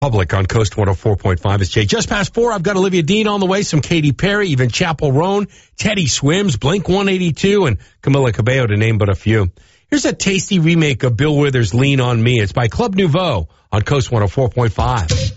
Public on Coast 104.5. It's Jay. Just past 4, I've got Olivia Dean on the way, some Katy Perry, even Chappell Roan, Teddy Swims, Blink-182, and Camila Cabello, to name but a few. Here's a tasty remake of Bill Withers' Lean on Me. It's by Club Nouveau on Coast 104.5.